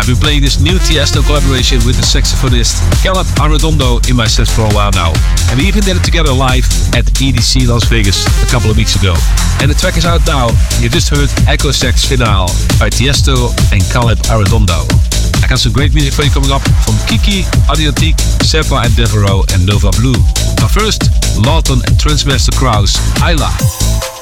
I've been playing this new Tiesto collaboration with the saxophonist Caleb Arredondo in my set for a while now. And we even did it together live at EDC Las Vegas a couple of weeks ago. And the track is out now. You just heard Echo Sax Finale by Tiesto and Caleb Arredondo. I got some great music for you coming up from Kiki, Adiotique, Sepa and Devereaux and Nova Blue. But first, Lawton and Transmaster Krause, Isla.